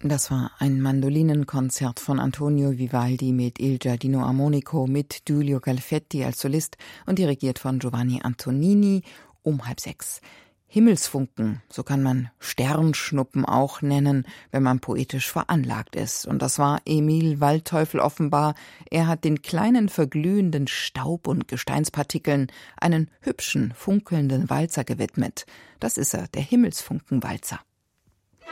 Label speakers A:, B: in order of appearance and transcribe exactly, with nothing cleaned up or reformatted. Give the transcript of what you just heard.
A: Das war ein Mandolinenkonzert von Antonio Vivaldi mit Il Giardino Armonico, mit Giulio Galfetti als Solist und dirigiert von Giovanni Antonini um halb sechs. Himmelsfunken, so kann man Sternschnuppen auch nennen, wenn man poetisch veranlagt ist. Und das war Emil Waldteufel offenbar. Er hat den kleinen verglühenden Staub- und Gesteinspartikeln einen hübschen, funkelnden Walzer gewidmet. Das ist er, der Himmelsfunkenwalzer.